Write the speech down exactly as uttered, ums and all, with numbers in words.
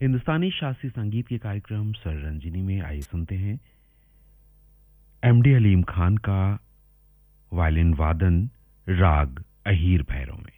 हिंदुस्तानी शास्त्रीय संगीत के कार्यक्रम सररंजिनी में आइए सुनते हैं एम डी हलीम खान का वायलिन वादन राग अहीर भैरव में।